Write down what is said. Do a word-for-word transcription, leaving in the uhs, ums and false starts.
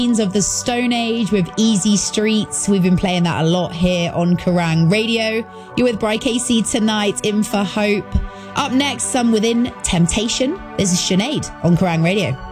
of the Stone Age with Easy Streets. We've been playing that a lot here on Kerrang Radio. You're with Bri Casey tonight, in for Hope. Up next, some Within Temptation. This is Sinead on Kerrang Radio.